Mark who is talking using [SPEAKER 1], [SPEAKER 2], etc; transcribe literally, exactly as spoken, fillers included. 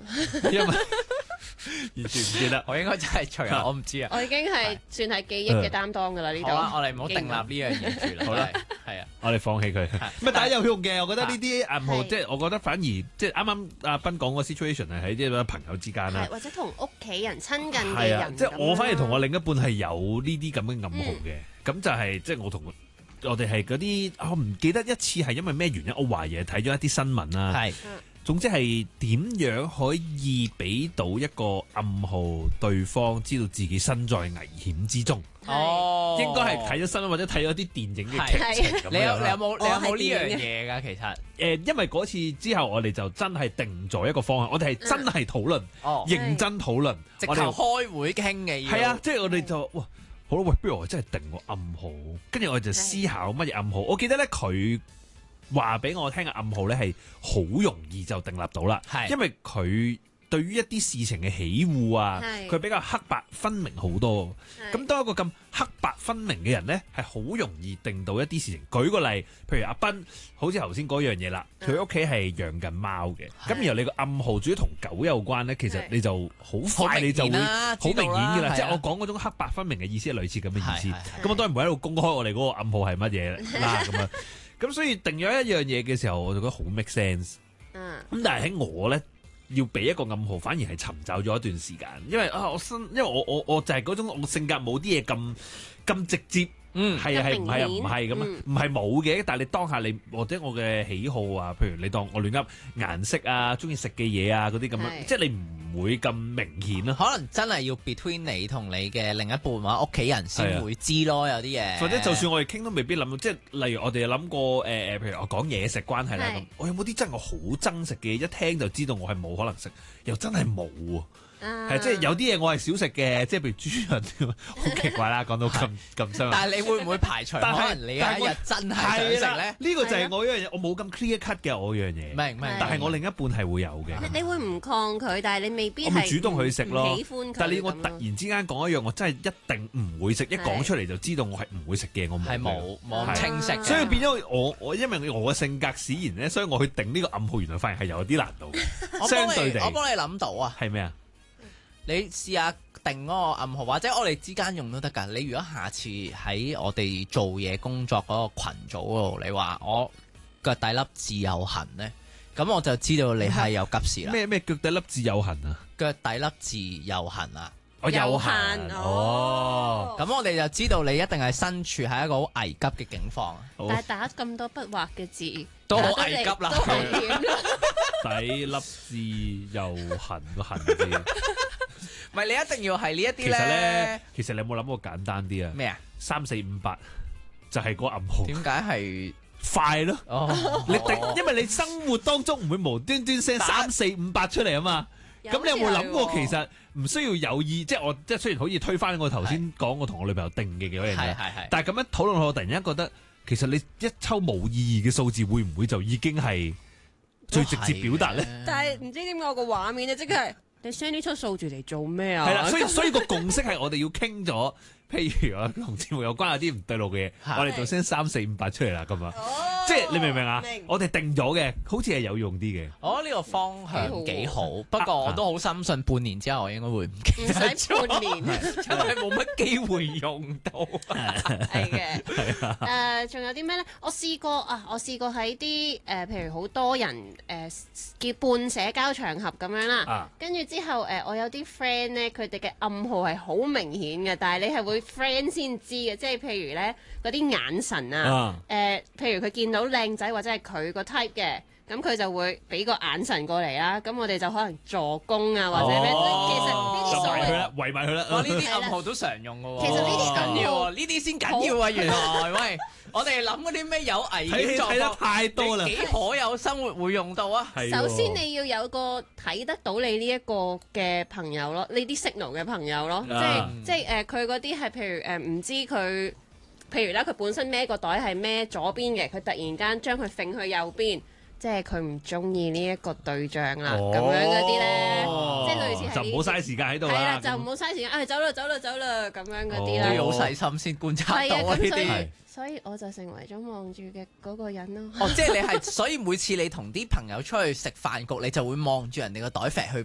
[SPEAKER 1] 因為完全唔記得。
[SPEAKER 2] 我應該真係除啊，我唔知啊。
[SPEAKER 3] 我已經係算係記憶嘅擔當㗎啦呢度。
[SPEAKER 2] 好啦，我哋唔好訂立呢樣嘢住啦。
[SPEAKER 1] 好啦，
[SPEAKER 2] 係啊，
[SPEAKER 1] 我哋放棄佢。唔係，但係有用嘅。我覺得呢啲暗號，即係我覺得反而即係啱啱阿斌講個 situation 係喺即係朋友之間啦，
[SPEAKER 3] 或者同屋企人親近嘅
[SPEAKER 1] 係啊，
[SPEAKER 3] 人。
[SPEAKER 1] 即係我反而同我另一半係有呢啲咁嘅暗號嘅。咁就係即係我同我哋係嗰啲，我唔記得一次係因為咩原因，我懷疑係睇咗一啲新聞啦。
[SPEAKER 2] 係。
[SPEAKER 1] 總之係點樣可以俾到一個暗號，對方知道自己身在危險之中。
[SPEAKER 2] 哦，
[SPEAKER 1] 應該係睇咗新聞或者睇咗啲電影嘅劇情咁樣。
[SPEAKER 2] 你有你有冇你有冇
[SPEAKER 3] 我係
[SPEAKER 2] 呢樣嘢㗎？其實
[SPEAKER 1] 誒，因為嗰次之後，我哋就真係定咗一個方向，我哋係真係討論，
[SPEAKER 2] 哦，
[SPEAKER 1] 認真討論，
[SPEAKER 2] 直頭開會傾嘅。
[SPEAKER 1] 係啊，即係我哋就哇，好啦，喂，不如我真係定個暗號，跟住我哋就思考乜嘢暗號。我記得咧佢話俾我聽嘅暗號咧係好容易就訂立到啦，
[SPEAKER 2] 係
[SPEAKER 1] 因為佢對於一啲事情嘅喜惡啊，佢比較黑白分明好多。咁當一個咁黑白分明嘅人咧，係好容易定到一啲事情。舉個例，譬如阿斌，好似頭先嗰樣嘢啦，佢屋企係養緊貓嘅，咁然後你個暗號主要同狗有關咧，其實你就好快你就會好明顯㗎啦。即係我講嗰種黑白分明嘅意思係類似咁嘅意思。咁我當然唔會喺度公開我哋嗰個暗號係乜嘢啦咁樣。咁所以定咗一樣嘢嘅時候，我就覺得好 make sense。
[SPEAKER 3] 嗯。
[SPEAKER 1] 咁但係喺我咧，要俾一個暗號，反而係尋找咗一段時間，因為啊，我身，因為我我我就係嗰種我性格冇啲嘢咁咁直接。嗯，係啊，係唔係啊？唔係咁啊，唔係冇嘅。但係你當下你或者我嘅喜好啊，譬如你當我亂噏顏色啊，中意食嘅嘢啊嗰啲咁樣，即係你唔會咁明顯咯。
[SPEAKER 2] 可能真係要 between 你同你嘅另一半或者屋企人先會知咯，有啲嘢。
[SPEAKER 1] 或者就算我哋傾都未必諗到，即係例如我哋有諗過誒誒，譬如我講嘢食關係啦咁，我有冇啲真係我好憎食嘅嘢，一聽就知道我係冇可能食，又真係冇喎。係，即係有啲嘢我係少食嘅，即係譬如豬潤咁，好奇怪啦，講到咁咁傷。
[SPEAKER 2] 但係你會唔會排除可能你有一日真係想食咧？
[SPEAKER 1] 呢個就係我一樣嘢，我冇咁 clear cut 嘅我樣嘢。
[SPEAKER 2] 明明，
[SPEAKER 1] 但係我另一半係會有嘅。
[SPEAKER 3] 你會唔抗拒，但係你未必
[SPEAKER 1] 我咪主動去食咯。
[SPEAKER 3] 喜歡佢。
[SPEAKER 1] 但係你我突然之間講一樣，我真係一定唔會食，一講出嚟就知道我係唔會食嘅，我冇。
[SPEAKER 2] 係冇冇清晰。
[SPEAKER 1] 所以變咗我我因為我嘅性格使然咧，所以我去定呢個暗號，原來發現係有啲難度。相對地，
[SPEAKER 2] 我幫你諗到啊。
[SPEAKER 1] 係咩啊？
[SPEAKER 2] 你試下定嗰個暗號，或者我哋之間用都得㗎。你如果下次喺我哋做嘢工作嗰個群組嗰度，你話我腳底粒痣有痕咧，咁我就知道你係有急事啦。
[SPEAKER 1] 咩咩腳底粒痣有痕啊？
[SPEAKER 2] 腳底粒痣有痕啊！
[SPEAKER 1] 我有痕哦。
[SPEAKER 2] 咁我哋就知道你一定係身處喺一個好危急嘅境況。
[SPEAKER 3] 但係打咁多筆畫嘅字
[SPEAKER 2] 都好危急啦。
[SPEAKER 3] 都危險啦。
[SPEAKER 1] 底粒痣又痕個痕字。
[SPEAKER 2] 唔係你一定要係呢一啲咧。
[SPEAKER 1] 其實咧，其實你有冇諗過簡單啲啊？
[SPEAKER 2] 咩啊？
[SPEAKER 1] 三四五八就係個暗號。
[SPEAKER 2] 點解係
[SPEAKER 1] 快咯？
[SPEAKER 2] 哦，
[SPEAKER 1] 你定，因為你生活當中唔會無端端 send 三四五八出嚟啊嘛。咁你有冇諗過其實唔需要有意？即係我即係雖然好似推翻我頭先講我同我女朋友定嘅嗰樣嘢，但係咁樣討論我突然間覺得，其實你一抽冇意義嘅數字，會唔會就已經係最直接表達咧？
[SPEAKER 3] 但係唔知點解我個畫面咧，即係。你 send 呢出數字嚟做咩啊？
[SPEAKER 1] 係啦，所以所以個共識係我哋要傾咗，譬如我同節目有關有啲唔對路嘅嘢，我哋就 send 三四五八出嚟啦，咁啊，即係你明唔明啊？我哋定咗嘅，好似係有用啲嘅。
[SPEAKER 2] 我覺得呢個方向幾好，不過我都好深信半年之後我應該會唔記得。
[SPEAKER 3] 唔使半年，
[SPEAKER 2] 因為冇乜機會用到。
[SPEAKER 3] 係嘅。誒，仲有啲咩咧？我試過啊，我試過喺啲誒，譬如好多人誒叫半社交場合咁樣啦，跟住之後誒，我有啲 friend 咧，佢哋嘅暗號係好明顯嘅，但係你係會 friend 先知嘅，即係譬如咧嗰啲眼神啊，誒，譬如佢見到靚仔或者係佢個 type 嘅。咁佢就會俾個眼神過嚟啦，咁我哋就可能助攻啊，或者咩？其實呢啲所謂
[SPEAKER 1] 圍埋佢啦。
[SPEAKER 2] 哇！呢啲暗號都常用嘅喎。
[SPEAKER 3] 其實呢啲
[SPEAKER 2] 緊要喎，呢啲先緊要啊！原來喂，我哋諗嗰啲咩有危險狀況
[SPEAKER 1] 太多啦，
[SPEAKER 2] 幾可有生活會用到啊？
[SPEAKER 3] 首先你要有個睇得到你呢一個嘅朋友咯，呢啲 signal 嘅朋友咯，即係即係誒佢嗰啲係譬如誒唔知佢，譬如咧佢本身孭個袋係孭左邊嘅，佢突然間將佢揈去右邊。即係佢唔中意呢一個對象啦，咁、哦、樣嗰啲咧，即係類似係
[SPEAKER 1] 就唔好嘥時間喺度啦。係啦，
[SPEAKER 3] 就唔好嘥時間，唉、哎，走啦，走啦，走啦，咁樣嗰啲啦。
[SPEAKER 2] 都要好細心先觀察到啊呢啲。
[SPEAKER 3] 所以我就成為咗望住嘅嗰個人咯。
[SPEAKER 2] 哦，即係你係，所以每次你同啲朋友出去食飯局，你就會望住人哋個袋揈去